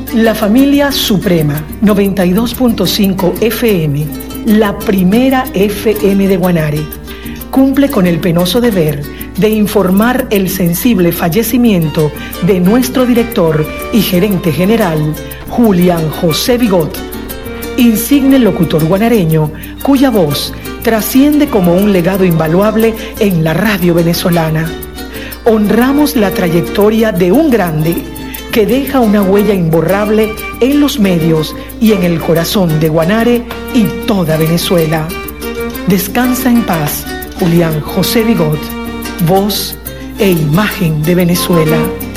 La familia Suprema, 92.5 FM, la primera FM de Guanare, cumple con el penoso deber de informar el sensible fallecimiento de nuestro director y gerente general, Julián José Bigot, insigne locutor guanareño cuya voz trasciende como un legado invaluable en la radio venezolana. Honramos la trayectoria de un grande que deja una huella imborrable en los medios y en el corazón de Guanare y toda Venezuela. Descansa en paz, Julián José Bigot, voz e imagen de Venezuela.